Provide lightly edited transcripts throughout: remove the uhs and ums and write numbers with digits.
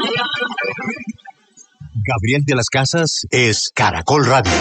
Gabriel de las Casas es Caracol Radio.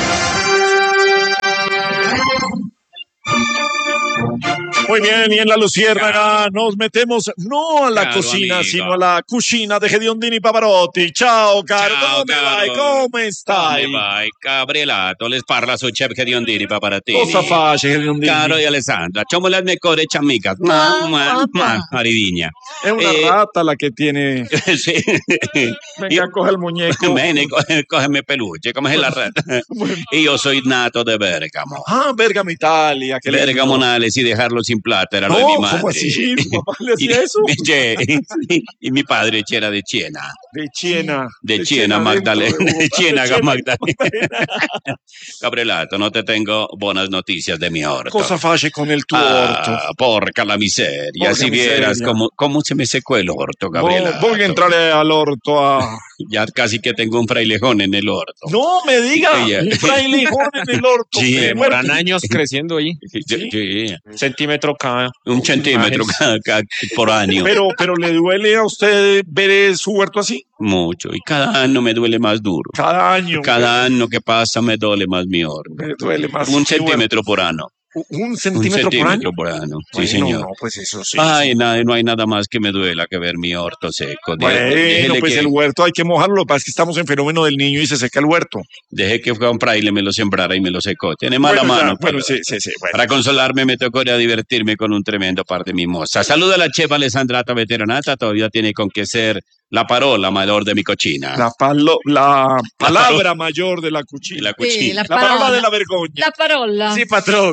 Muy bien, y en la Luciérnaga nos metemos no a la Caro, cocina, amigo. sino a la cucina de Gediondini Pavarotti. Ciao, caro, Ciao, come vai? caro. Come stai? Come vai? Gabrielato, les parla su chef Gediondini Paparatini. Cosa face, Gediondini? Caro y Alessandra, somos las mejores amigas. Mariviña. È una rata la che tiene... Sí. Venga, coge el muñeco. Bene, cógeme peluche, come es la rata. Y yo soy nato de Bergamo. Ah, Bergamo, Italia. Qué lindo. Bergamonales y dejarlo sin plata era lo de No, mi madre. ¿cómo así? ¿Tu papá le hacía eso? Y mi padre era de Chiena. De Chiena. De Chiena, Magdalena. De Chiena, Magdalena. Gabrielato, no te tengo buenas noticias de mi orto. Cosa face con el tuo orto? Porca la miseria. Porca si vieras miseria. cómo se me secó el orto, Gabrielato. Voy a entrar al orto a... Ya casi que tengo un frailejón en el orto. No me diga, Ella. un frailejón en el orto. Sí, Demoran años creciendo ahí. Sí, Centímetro cada. un centímetro por año. Pero ¿le duele a usted ver su huerto así? Mucho. Y cada año me duele más duro. Cada año. Cada año que pasa me duele más mi orto. Me duele más. Un Qué centímetro por año. ¿Un centímetro por año? por año. Sí, Bueno, señor. No, pues eso sí. Ay, no hay nada más que me duela que ver mi orto seco. Bueno, pues el huerto hay que mojarlo. Lo que pasa es que estamos en fenómeno del niño y se seca el huerto. Dejé que un fraile me lo sembrara y me lo secó. Tiene mala Bueno, ya, mano. bueno, pero- sí. Bueno. Para consolarme me tocó ir a divertirme con un tremendo par de mimosas. Saluda a la chef Alessandrata veteranata, todavía tiene con qué ser la parola mayor de mi cocina. La palabra mayor de la cuchilla. La cucina. Sì, La parola de la vergogna. La parola. Sí, patrón.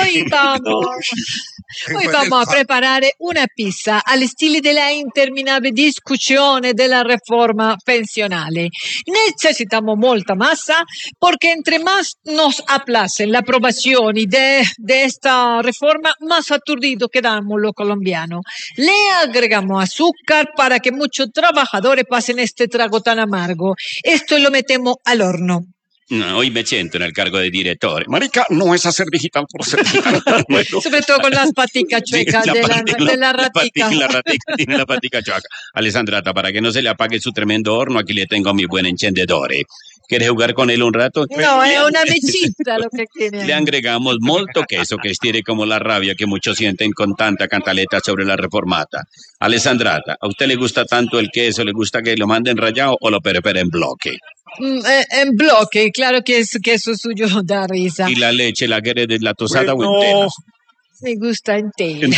Hoy vamos a preparare una pizza al estilo della interminabile discussione della reforma pensionale. Necesitamos molta masa porque entre más nos aplacen la aprobación de esta reforma, más aturdido quedamos los colombianos. Le agregamos azúcar para que muchos trabajadores pasen este trago tan amargo. Esto lo metemos al horno. No, hoy me siento en el cargo de director. Marica, no es hacer digital por ser digital. Bueno. Sobre todo con las paticas chuecas de la ratica. La ratica tiene la patica chueca. Alessandrata, para que no se le apague su tremendo horno, aquí le tengo mi buen encendedor. ¿Quieres jugar con él un rato? No, es una mechita lo que tiene. Le agregamos molto queso que estire como la rabia que muchos sienten con tanta cantaleta sobre la reformata. Alessandrata, ¿a usted le gusta tanto el queso? ¿Le gusta que lo manden rallado o lo prepare en bloque? En bloque, claro que eso suyo da risa. ¿Y la leche la quiere de la tosada o entera? No, Me gusta entera.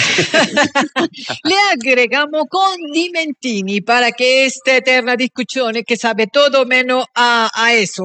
Le agregamos condimentini para que esta eterna discusione que sabe todo menos a eso.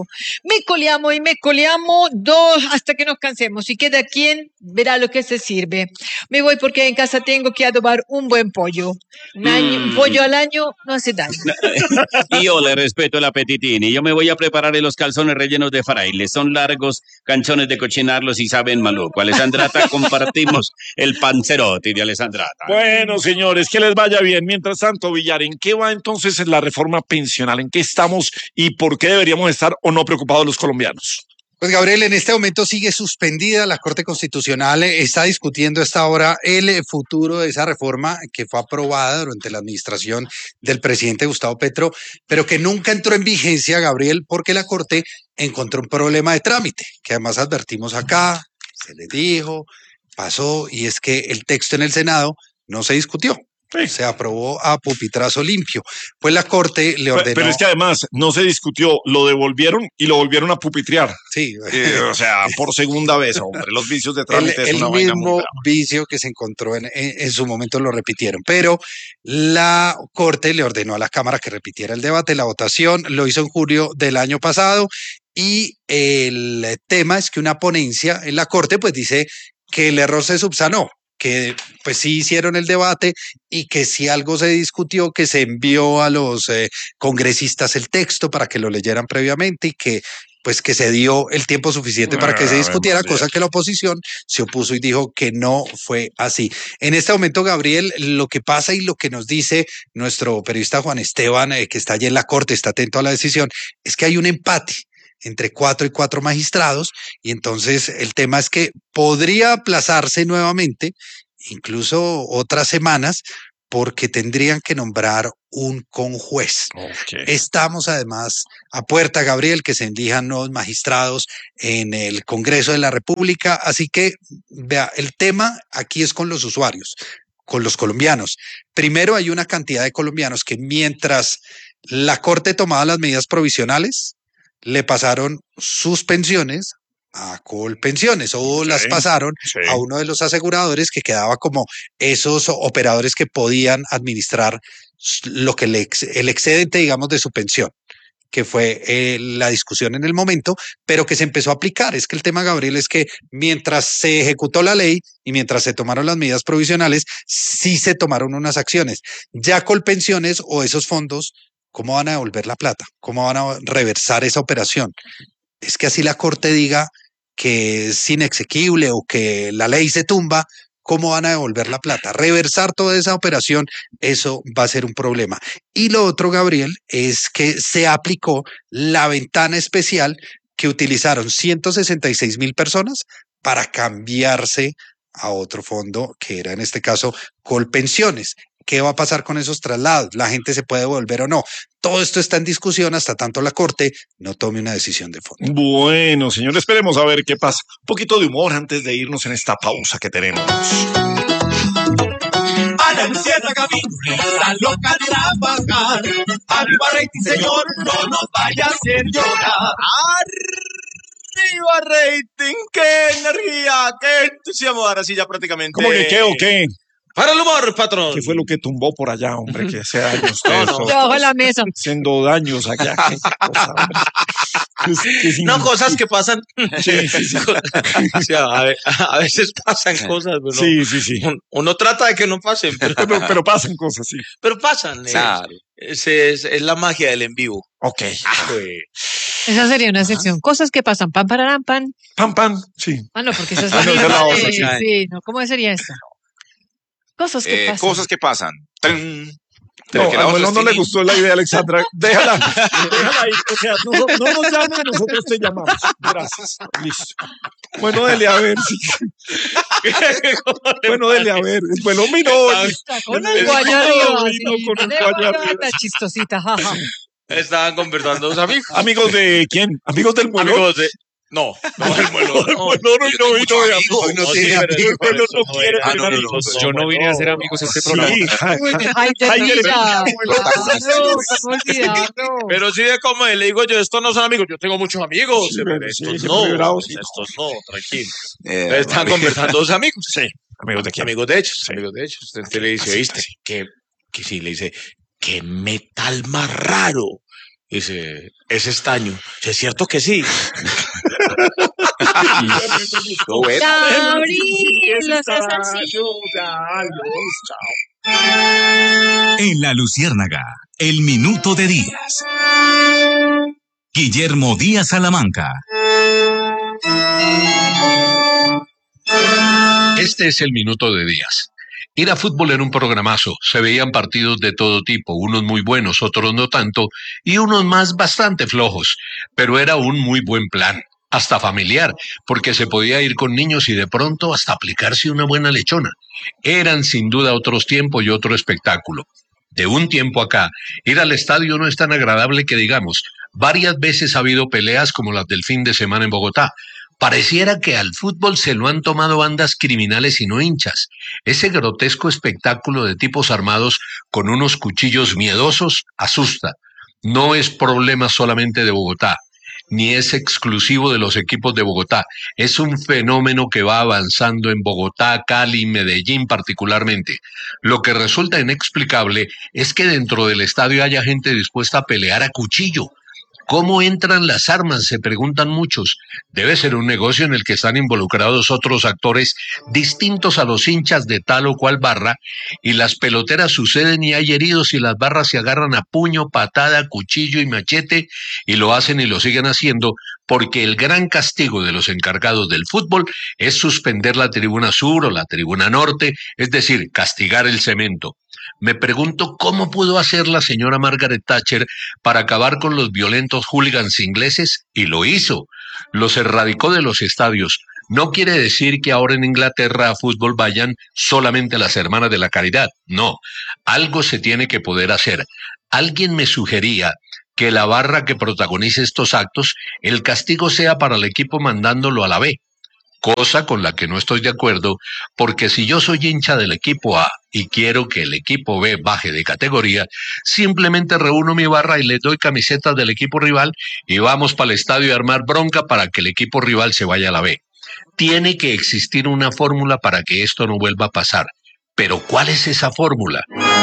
Mezcoliamo dos hasta que nos cansemos. Si queda quien verá lo que se sirve. Me voy porque en casa tengo que adobar un buen pollo. Un pollo al año no hace daño. Y yo le respeto el apetitini. Yo me voy a preparar los calzones rellenos de fraile. Son largos, canchones de cochinarlos y saben maluco. Alessandrata, compartimos el panzerotti de Alessandrata. bueno, señores, que les vaya bien. Mientras tanto, Villar, ¿en qué va entonces la reforma pensional? ¿En qué estamos y por qué deberíamos estar o no preocupados los colombianos? Pues Gabriel, en este momento sigue suspendida la Corte Constitucional, está discutiendo a esta hora el futuro de esa reforma que fue aprobada durante la administración del presidente Gustavo Petro, pero que nunca entró en vigencia, Gabriel, porque la Corte encontró un problema de trámite, que además advertimos acá, se le dijo, pasó, y es que el texto en el Senado no se discutió. Sí. Se aprobó a pupitrazo limpio. Pues la Corte le ordenó... Pero es que además no se discutió, lo devolvieron y lo volvieron a pupitrear. Sí, O sea, por segunda vez, hombre, los vicios de trámite es el una vaina muy mismo brava. vicio que se encontró en su momento lo repitieron, pero la Corte le ordenó a la Cámara que repitiera el debate, la votación, lo hizo en julio del año pasado y el tema es que una ponencia en la Corte pues dice que el error se subsanó, que pues sí hicieron el debate y que si algo se discutió, que se envió a los congresistas el texto para que lo leyeran previamente y que pues que se dio el tiempo suficiente para que se discutiera, cosa que la oposición se opuso y dijo que no fue así. En este momento, Gabriel, lo que pasa y lo que nos dice nuestro periodista Juan Esteban, que está allí en la Corte, está atento a la decisión, es que hay un empate entre 4 y 4 magistrados, y entonces el tema es que podría aplazarse nuevamente, incluso otras semanas, porque tendrían que nombrar un conjuez. Ok. Estamos además a puerta, Gabriel, que se elijan nuevos magistrados en el Congreso de la República. Así que, vea, el tema aquí es con los usuarios, con los colombianos. Primero, hay una cantidad de colombianos que mientras la Corte tomaba las medidas provisionales, le pasaron sus pensiones a Colpensiones o las pasaron a uno de los aseguradores que quedaba como esos operadores que podían administrar lo que el excedente, digamos, de su pensión, que fue la discusión en el momento, pero que se empezó a aplicar. Es que el tema, Gabriel, es que mientras se ejecutó la ley y mientras se tomaron las medidas provisionales, sí se tomaron unas acciones. Ya Colpensiones o esos fondos, ¿cómo van a devolver la plata? ¿Cómo van a reversar esa operación? Es que así la Corte diga que es inexequible o que la ley se tumba, ¿cómo van a devolver la plata? Reversar toda esa operación, eso va a ser un problema. Y lo otro, Gabriel, es que se aplicó la ventana especial que utilizaron 166.000 personas para cambiarse a otro fondo, que era en este caso Colpensiones. ¿Qué va a pasar con esos traslados? ¿La gente se puede volver o no? Todo esto está en discusión hasta tanto la Corte no tome una decisión de fondo. Bueno, señor, esperemos a ver qué pasa. Un poquito de humor antes de irnos en esta pausa que tenemos. A la luciérnaga vino la loca trabajar. Arriba rating, señor, no nos vaya a hacer llorar. Arriba rating, qué energía, qué entusiasmo. Ahora sí ya prácticamente. ¿Cómo que qué o qué? Para el humor, patrón. ¿Qué fue lo que tumbó por allá, hombre? Que hace años. Debajo de la mesa. Haciendo daños allá. No, cosas que pasan. Sí, sí, sí. O sea, a veces pasan cosas, pero Sí, sí, sí. uno trata de que no pasen, Pero pasan cosas, sí. pero pasan. Claro. Es la magia del en vivo. Ok. Esa sería una sección. Cosas que pasan. Pan, pararam, pan. Pan, pan, sí. Ah, no, porque esa es Ah, la no, esa es misma la de- otra, sí, no, ¿cómo sería esta? Cosas que pasan. Cosas que pasan. ¡Trin! No, Que la a otra Abuelo es no le Tini. gustó la idea, Alexandra. Déjala ahí. O sea, no nos llamen, nosotros te llamamos. Gracias. Listo. Bueno, dele a ver. Bueno, dele a ver. Bueno, miro. Está con el guayo arriba. Vino Sí, con el de guayo verdad, arriba. está chistosita, jaja. Estaban conversando dos amigos. ¿Amigos de quién? ¿Amigos del vuelo? Amigos de. No, el vuelo. No vino de amigos. Hoy no tiene amigos. El vuelo no quiere tener amigos. Yo no vine a hacer amigos a este programa. Sí, Ay, de Jaime, risa. Claro, ¿cómo olvidarlo? Pero sí de como le digo yo, estos no son amigos, yo tengo muchos amigos. Sí, pero pero sí, estos sí, no, muy bravos, sí. estos no, tranquilo. Están Vale. conversando dos amigos. Sí. ¿Amigos de quién? Amigos de ellos, Sí. amigos de ellos. Usted le dice, Así, ¿viste? así. Que sí, le dice, qué metal más raro. Dice, es estaño. ¿Es cierto que sí? No, bueno. Gabriel, los asesinos. En la Luciérnaga, el minuto de Díaz. Guillermo Díaz Salamanca. Este es el minuto de Díaz. Ir a fútbol era un programazo, se veían partidos de todo tipo, unos muy buenos, otros no tanto, y unos más bastante flojos, pero era un muy buen plan, hasta familiar, porque se podía ir con niños y de pronto hasta aplicarse una buena lechona. Eran sin duda otros tiempos y otro espectáculo. De un tiempo acá, ir al estadio no es tan agradable que digamos. Varias veces ha habido peleas como las del fin de semana en Bogotá. Pareciera que al fútbol se lo han tomado bandas criminales y no hinchas. Ese grotesco espectáculo de tipos armados con unos cuchillos miedosos asusta. No es problema solamente de Bogotá, ni es exclusivo de los equipos de Bogotá. Es un fenómeno que va avanzando en Bogotá, Cali y Medellín particularmente. Lo que resulta inexplicable es que dentro del estadio haya gente dispuesta a pelear a cuchillo. ¿Cómo entran las armas?, se preguntan muchos. Debe ser un negocio en el que están involucrados otros actores distintos a los hinchas de tal o cual barra, y las peloteras suceden y hay heridos y las barras se agarran a puño, patada, cuchillo y machete, y lo hacen y lo siguen haciendo porque el gran castigo de los encargados del fútbol es suspender la tribuna sur o la tribuna norte, es decir, castigar el cemento. Me pregunto cómo pudo hacer la señora Margaret Thatcher para acabar con los violentos hooligans ingleses, y lo hizo. Los erradicó de los estadios, No quiere decir que ahora en Inglaterra a fútbol vayan solamente las hermanas de la caridad. No, algo se tiene que poder hacer. Alguien me sugería que la barra que protagonice estos actos, el castigo sea para el equipo mandándolo a la B. Cosa con la que no estoy de acuerdo, porque si yo soy hincha del equipo A y quiero que el equipo B baje de categoría, simplemente reúno mi barra y les doy camisetas del equipo rival y vamos para el estadio a armar bronca para que el equipo rival se vaya a la B. Tiene que existir una fórmula para que esto no vuelva a pasar. Pero ¿cuál es esa fórmula?